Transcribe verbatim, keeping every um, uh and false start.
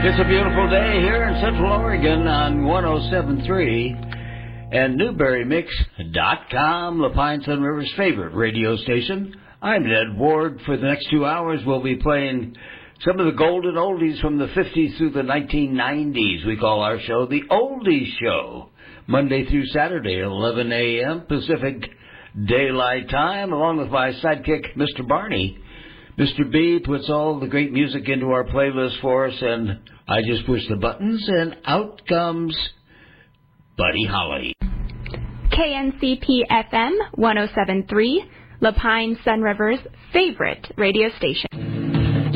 It's a beautiful day here in Central Oregon on one oh seven point three and Newberry Mix dot com, La Pine Sun River's favorite radio station. I'm Ned Ward. For the next two hours, we'll be playing some of the golden oldies from the fifties through the nineteen nineties. We call our show The Oldies Show, Monday through Saturday at eleven a.m. Pacific Daylight Time, along with my sidekick, Mister Barney. Mister B puts all the great music into our playlist for us, and I just push the buttons, and out comes Buddy Holly. K N C P F M one oh seven point three, La Pine Sun River's favorite radio station.